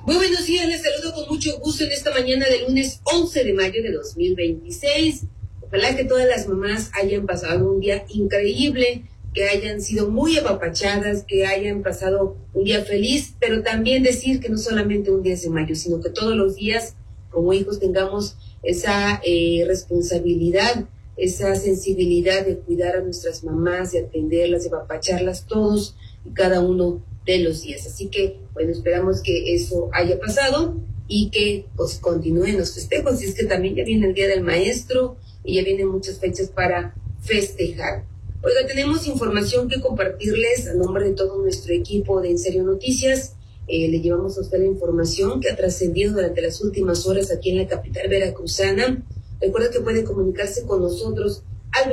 Muy buenos días, les saludo con mucho gusto en esta mañana del lunes 11 de mayo de 2026. Ojalá que todas las mamás hayan pasado un día increíble, que hayan sido muy apapachadas, que hayan pasado un día feliz, pero también decir que no solamente un 10 de mayo, sino que todos los días como hijos tengamos esa responsabilidad, esa sensibilidad de cuidar a nuestras mamás, de atenderlas, de apapacharlas todos y cada uno de los días. Así que, bueno, esperamos que eso haya pasado y que pues continúen los festejos. Y es que también ya viene el Día del Maestro y ya vienen muchas fechas para festejar. Oiga, tenemos información que compartirles a nombre de todo nuestro equipo de En Serio Noticias. Le llevamos a usted la información que ha trascendido durante las últimas horas aquí en la capital veracruzana. Recuerda que puede comunicarse con nosotros al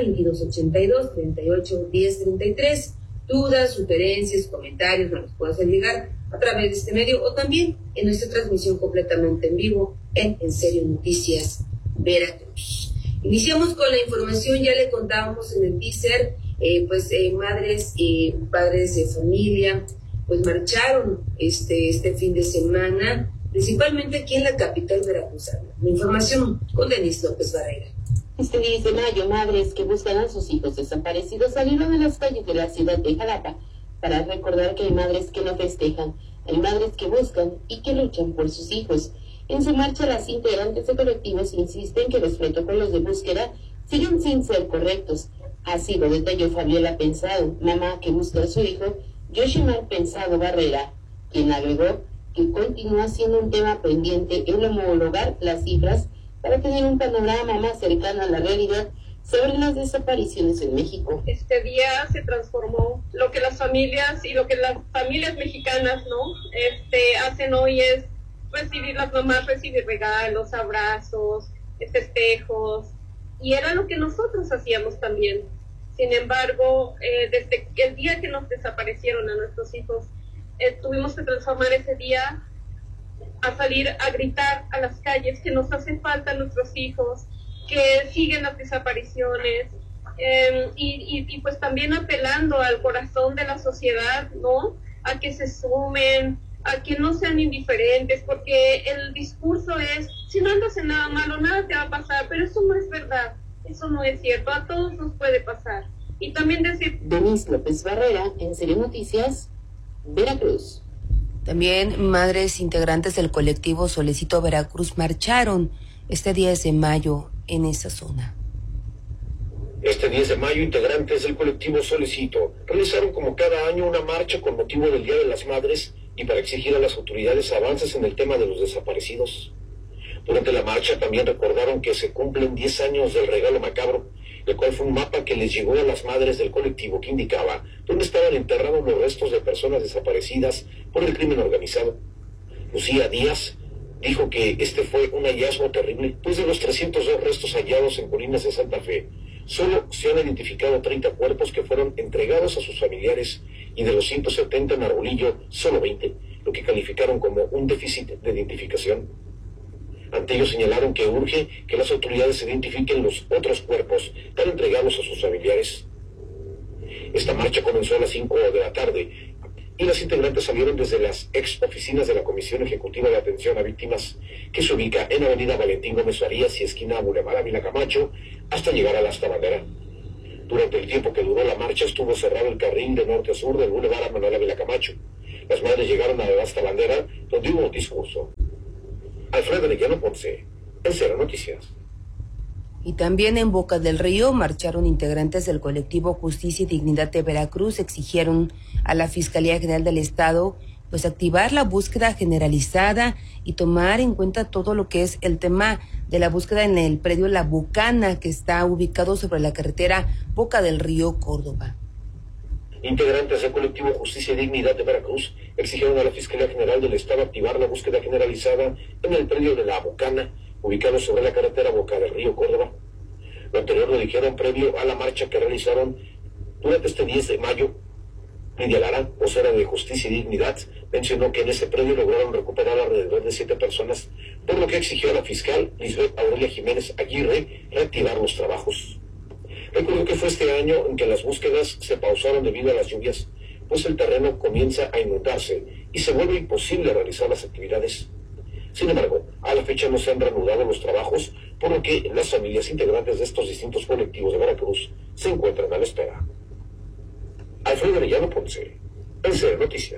2282-381033. Dudas, sugerencias, comentarios nos los puede hacer llegar a través de este medio o también en nuestra transmisión completamente en vivo En Serio Noticias Veracruz. Iniciamos con la información, ya le contábamos en el teaser, madres y padres de familia pues marcharon este fin de semana, principalmente aquí en la capital veracruzana. La información con Denise López Barrera. Este 10 de mayo, madres que buscan a sus hijos desaparecidos salieron a las calles de la ciudad de Jalapa para recordar que hay madres que no festejan, hay madres que buscan y que luchan por sus hijos. En su marcha, las integrantes de colectivos insisten que los protocolos de búsqueda siguen sin ser correctos. Así lo detalló Fabiola Pensado, mamá que busca a su hijo, Yoshimar Pensado Barrera, quien agregó que continúa siendo un tema pendiente el homologar las cifras para tener un panorama más cercano a la realidad sobre las desapariciones en México. Este día se transformó lo que las familias mexicanas, hacen hoy es las mamás recibir regalos, abrazos, festejos, y era lo que nosotros hacíamos también. Sin embargo, desde el día que nos desaparecieron a nuestros hijos, tuvimos que transformar ese día a salir a gritar a las calles que nos hacen falta nuestros hijos, que siguen las desapariciones, y pues también apelando al corazón de la sociedad, ¿no? A que se sumen, a que no sean indiferentes, porque el discurso es, si no andas en nada malo, nada te va a pasar, pero eso no es verdad, eso no es cierto, a todos nos puede pasar. Y también decir... Denise López Barrera, En Serio Noticias, Veracruz. También madres integrantes del colectivo Solecito Veracruz marcharon este 10 de mayo en esa zona. Este 10 de mayo, integrantes del colectivo Solecito realizaron como cada año una marcha con motivo del Día de las Madres y para exigir a las autoridades avances en el tema de los desaparecidos. Durante la marcha también recordaron que se cumplen 10 años del regalo macabro, el cual fue un mapa que les llegó a las madres del colectivo que indicaba dónde estaban enterrados los restos de personas desaparecidas por el crimen organizado. Lucía Díaz dijo que este fue un hallazgo terrible, pues de los 302 restos hallados en colinas de Santa Fe, solo se han identificado 30 cuerpos que fueron entregados a sus familiares y de los 170 en Arbolillo, solo 20, lo que calificaron como un déficit de identificación. Ante ello señalaron que urge que las autoridades identifiquen los otros cuerpos para entregarlos a sus familiares. Esta marcha comenzó a las 5 de la tarde y las integrantes salieron desde las ex oficinas de la Comisión Ejecutiva de Atención a Víctimas, que se ubica en Avenida Valentín Gómez Farías y esquina Boulevard Ávila Camacho, hasta llegar a la Hasta Bandera. Durante el tiempo que duró la marcha estuvo cerrado el carril de norte a sur del Boulevard Manuel Ávila Camacho. Las madres llegaron a la Hasta Bandera, donde hubo un discurso. Alfredo Arellano Ponce, En Serio Noticias. Y también en Boca del Río marcharon integrantes del colectivo Justicia y Dignidad de Veracruz, exigieron a la Fiscalía General del Estado pues activar la búsqueda generalizada y tomar en cuenta todo lo que es el tema de la búsqueda en el predio La Bucana, que está ubicado sobre la carretera Boca del Río, Córdoba. Integrantes del colectivo Justicia y Dignidad de Veracruz exigieron a la Fiscalía General del Estado activar la búsqueda generalizada en el predio de La Bucana, ubicado sobre la carretera Boca del Río, Córdoba. Lo anterior lo dijeron previo a la marcha que realizaron durante este 10 de mayo. Lidia Lara, vocera de Justicia y Dignidad, mencionó que en ese predio lograron recuperar alrededor de 7 personas, por lo que exigió a la fiscal Lisbeth Aurelia Jiménez Aguirre reactivar los trabajos. Recordó que fue este año en que las búsquedas se pausaron debido a las lluvias, pues el terreno comienza a inundarse y se vuelve imposible realizar las actividades. Sin embargo, a la fecha no se han reanudado los trabajos, por lo que las familias integrantes de estos distintos colectivos de Veracruz se encuentran a la espera. Alfredo Arellano Ponce, NCR Noticias.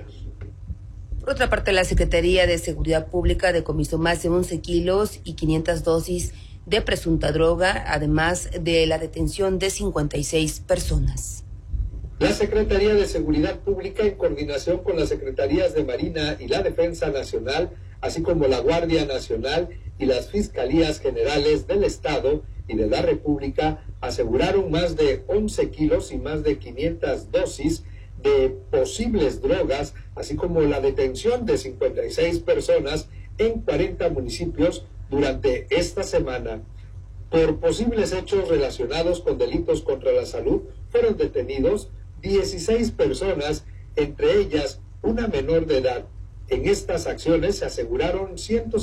Por otra parte, la Secretaría de Seguridad Pública decomisó más de 11 kilos y 500 dosis de presunta droga, además de la detención de 56 personas. La Secretaría de Seguridad Pública, en coordinación con las Secretarías de Marina y la Defensa Nacional, así como la Guardia Nacional y las Fiscalías Generales del Estado y de la República, aseguraron más de 11 kilos y más de 500 dosis de posibles drogas, así como la detención de 56 personas en 40 municipios durante esta semana. Por posibles hechos relacionados con delitos contra la salud, fueron detenidos 16 personas, entre ellas una menor de edad. En estas acciones se aseguraron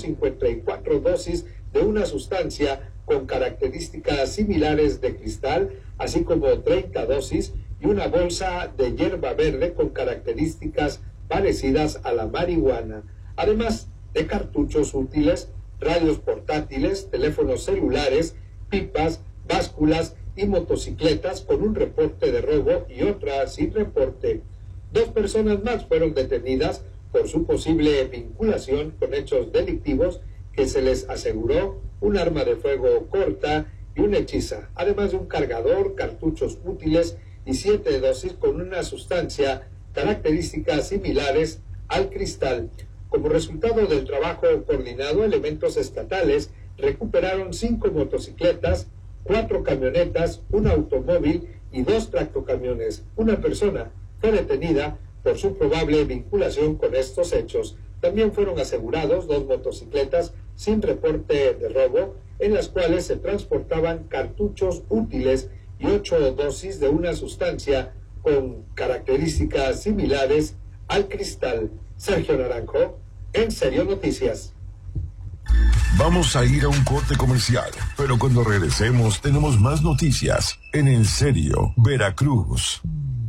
154 dosis de una sustancia con características similares de cristal, así como 30 dosis y una bolsa de hierba verde con características parecidas a la marihuana, además de cartuchos útiles, radios portátiles, teléfonos celulares, pipas, básculas y motocicletas con un reporte de robo y otra sin reporte. 2 personas más fueron detenidas por su posible vinculación con hechos delictivos, que se les aseguró un arma de fuego corta y una hechiza, además de un cargador, cartuchos útiles y 7 dosis con una sustancia características similares al cristal. Como resultado del trabajo coordinado, elementos estatales recuperaron 5 motocicletas, 4 camionetas, un automóvil y 2 tractocamiones. Una persona fue detenida por su probable vinculación con estos hechos. También fueron asegurados 2 motocicletas sin reporte de robo, en las cuales se transportaban cartuchos útiles y 8 dosis de una sustancia con características similares al cristal. Sergio Naranjo, NCR Noticias. Vamos a ir a un corte comercial, pero cuando regresemos tenemos más noticias en NCR Veracruz.